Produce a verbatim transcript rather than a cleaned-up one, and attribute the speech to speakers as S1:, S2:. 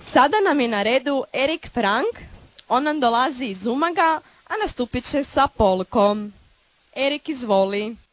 S1: Sada nam je na redu Erik Frank, on nam dolazi iz Umaga, a nastupit će sa polkom. Erik, izvoli.